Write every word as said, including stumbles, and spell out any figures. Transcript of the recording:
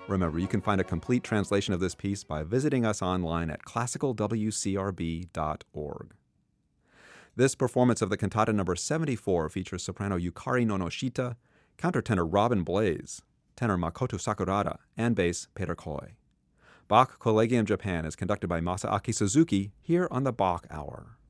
Remember, you can find a complete translation of this piece by visiting us online at classical w c r b dot org. This performance of the cantata number seventy-four features soprano Yukari Nonoshita, countertenor Robin Blaze, tenor Makoto Sakurada, and bass Peter Koi. Bach Collegium Japan is conducted by Masaaki Suzuki here on the Bach Hour.